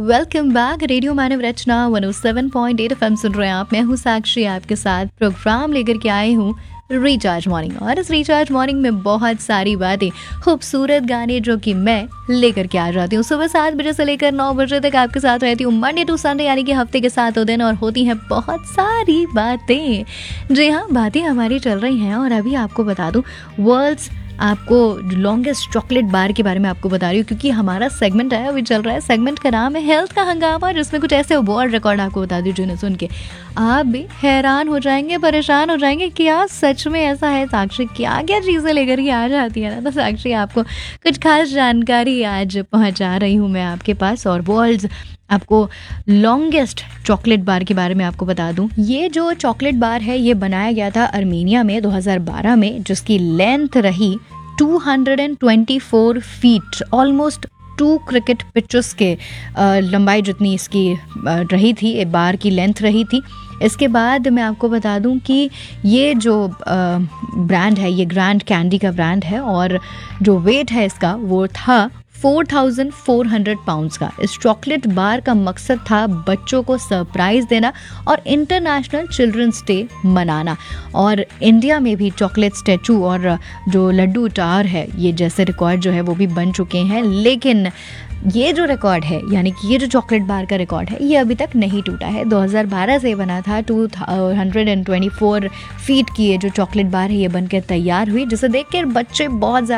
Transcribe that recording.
Welcome back. Radio मानव रचना 107.8 FM सुन रहे हैं आप। मैं हूँ साक्षी, आपके साथ प्रोग्राम लेकर के आई हूँ रिचार्ज मॉर्निंग। और इस रिचार्ज मॉर्निंग में बहुत सारी बातें, खूबसूरत गाने जो कि मैं लेकर के आ जाती हूँ। सुबह 7 बजे से लेकर 9 बजे तक आपके साथ रहती हूँ, मंडे टू संडे, यानी कि हफ्ते के 7 दिन, और होती हैं बहुत सारी बातें। जी हाँ, बातें हमारी चल रही हैं। और अभी आपको बता दूँ, वर्ल्ड्स आपको लॉन्गेस्ट चॉकलेट बार के बारे में आपको बता रही हूँ, क्योंकि हमारा सेगमेंट है, अभी चल रहा है। सेगमेंट का नाम है हेल्थ का हंगामा, जिसमें कुछ ऐसे वर्ल्ड रिकॉर्ड आपको बता दी जिन्हें सुन के आप भी हैरान हो जाएंगे, परेशान हो जाएंगे। क्या सच में ऐसा है? साक्षी क्या क्या चीज़ें लेकर के आ जाती है ना, तो साक्षी आपको कुछ खास जानकारी आज पहुँचा रही हूँ मैं आपके पास। और वर्ल्ड्स आपको लॉन्गेस्ट चॉकलेट बार के बारे में आपको बता दूं। ये जो चॉकलेट बार है, ये बनाया गया था अर्मेनिया में 2012 में, जिसकी लेंथ रही 224 फीट, ऑलमोस्ट 2 क्रिकेट पिचेस के लंबाई जितनी इसकी रही थी, एक बार की लेंथ रही थी। इसके बाद मैं आपको बता दूं कि ये जो ब्रांड है, ये ग्रैंड कैंडी का ब्रांड है, और जो वेट है इसका वो था 4400 पाउंड्स का। इस चॉकलेट बार का मकसद था बच्चों को सरप्राइज देना और इंटरनेशनल चिल्ड्रंस डे मनाना। और इंडिया में भी चॉकलेट स्टैचू और जो लड्डू टावर है, ये जैसे रिकॉर्ड जो है वो भी बन चुके हैं। लेकिन ये जो रिकॉर्ड है, यानी कि ये जो चॉकलेट बार का रिकॉर्ड है, ये अभी तक नहीं टूटा है। 2012 से बना था। 224 फीट की ये जो चॉकलेट बार है, ये बनकर तैयार हुई, जिसे देख कर बच्चे बहुत